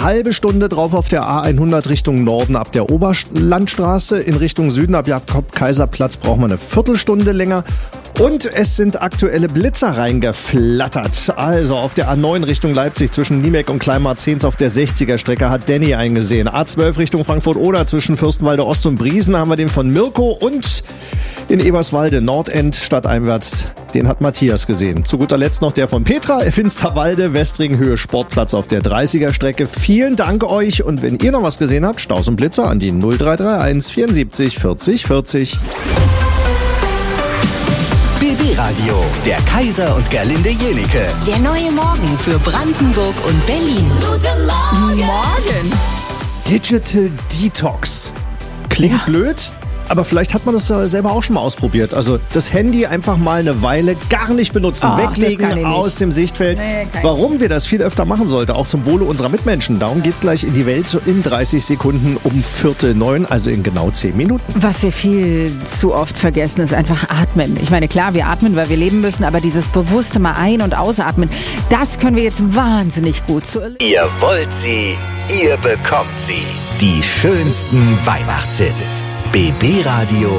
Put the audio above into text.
halbe Stunde drauf auf der A100 Richtung Norden ab der Oberlandstraße. In Richtung Süden ab Jakob-Kaiser-Platz braucht man eine Viertelstunde länger. Und es sind aktuelle Blitzer reingeflattert. Also auf der A9 Richtung Leipzig zwischen Niemek und Kleinmarzens auf der 60er-Strecke hat Danny eingesehen. A12 Richtung Frankfurt-Oder zwischen Fürstenwalde Ost und Briesen haben wir den von Mirko. Und in Eberswalde Nordend stadteinwärts, den hat Matthias gesehen. Zu guter Letzt noch der von Petra, Finsterwalde, Westringhöhe Sportplatz auf der 30er-Strecke. Vielen Dank euch und wenn ihr noch was gesehen habt, Staus und Blitzer an die 0331 74 40 40. BB Radio, der Kaiser und Gerlinde Jenike. Der neue Morgen für Brandenburg und Berlin. Guten Morgen. Digital Detox. Klingt blöd, aber vielleicht hat man das selber auch schon mal ausprobiert. Also das Handy einfach mal eine Weile gar nicht benutzen, weglegen aus dem Sichtfeld. Warum wir das viel öfter machen sollten, auch zum Wohle unserer Mitmenschen. Darum geht's gleich in die Welt in 30 Sekunden um 8:45, also in genau 10 Minuten. Was wir viel zu oft vergessen, ist einfach atmen. Ich meine, klar, wir atmen, weil wir leben müssen, aber dieses bewusste mal ein- und ausatmen, das können wir jetzt wahnsinnig gut. Ihr wollt sie, ihr bekommt sie. Die schönsten Weihnachtshits. BB Radio